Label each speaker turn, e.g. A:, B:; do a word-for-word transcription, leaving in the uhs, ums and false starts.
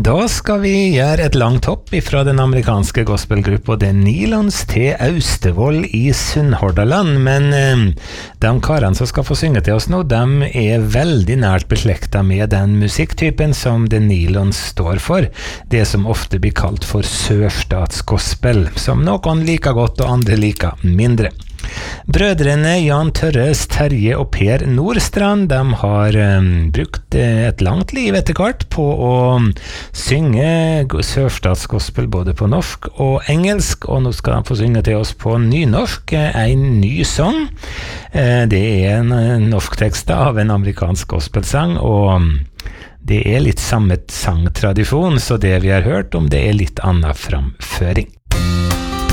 A: Da skal vi gjøre et langt hopp fra den amerikanske gospelgruppa The Nilons til Austevoll i Sunnhordaland, men eh, de karene som skal få synge til oss nå, de er veldig nært beslekta med den musikktypen som The Nilons står for, det som ofte blir kalt for sørstatsgospel, som noen liker godt og andre liker mindre. Brødrene Jan Tørres, Terje og Per Nordstrand, de har um, brukt et langt liv etter hvert på å synge sørstatsgospel både på norsk og engelsk, og nå skal de få synge til oss på nynorsk, en ny sang. Det er en norsk tekst av en amerikansk gospelsang, og det er litt samme sangtradisjon, så det vi har hørt om, det er litt annen framføring.